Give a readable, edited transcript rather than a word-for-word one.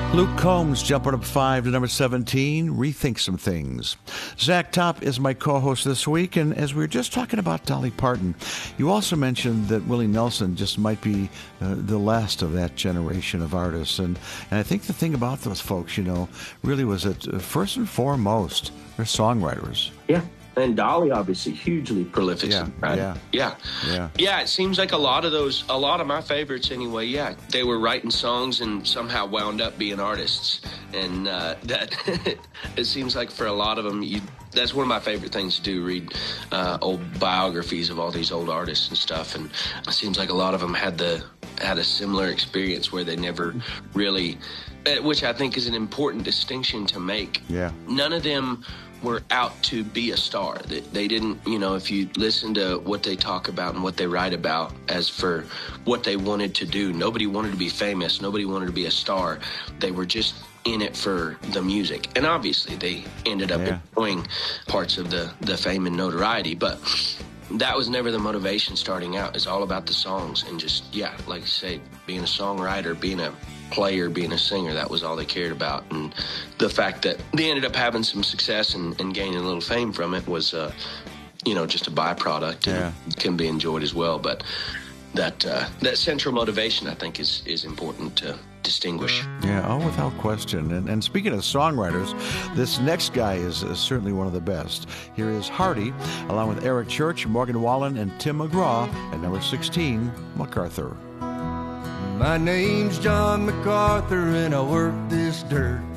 Luke Combs jumping up 5 to number 17, Rethink Some Things. Zach Top is my co-host this week, and as we were just talking about Dolly Parton, you also mentioned that Willie Nelson just might be the last of that generation of artists. And I think the thing about those folks, really was that first and foremost, they're songwriters. Yeah. And Dolly, obviously, hugely prolific. Yeah. It seems like a lot of my favorites anyway, they were writing songs and somehow wound up being artists. And that it seems like for a lot of them, that's one of my favorite things to do, read old biographies of all these old artists and stuff. And it seems like a lot of them had a similar experience where they never really, which I think is an important distinction to make. Yeah. None of them were out to be a star. They didn't, if you listen to what they talk about and what they write about as for what they wanted to do, nobody wanted to be famous. Nobody wanted to be a star. They were just in it for the music. And obviously they ended up enjoying parts of the fame and notoriety, but that was never the motivation starting out. It's all about the songs and just, like you say, being a songwriter, being a player, being a singer, that was all they cared about. And the fact that they ended up having some success and gaining a little fame from it was, just a byproduct and can be enjoyed as well. But that central motivation, I think, is important to distinguish. Yeah, without question. And speaking of songwriters, this next guy is certainly one of the best. Here is Hardy, along with Eric Church, Morgan Wallen, and Tim McGraw, at number 16, MacArthur. My name's John MacArthur and I work this dirt.